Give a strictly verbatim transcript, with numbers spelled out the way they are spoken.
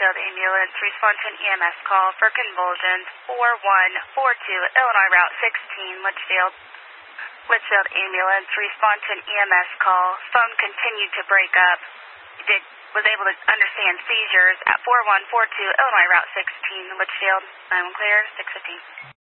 Litchfield ambulance, respond to an E M S call for convulsions, four one four two, Illinois Route sixteen, Litchfield. Litchfield ambulance, respond to an E M S call. Phone continued to break up. Did was able to understand seizures at four one four two, Illinois Route sixteen, Litchfield. nine one clear, six fifteen.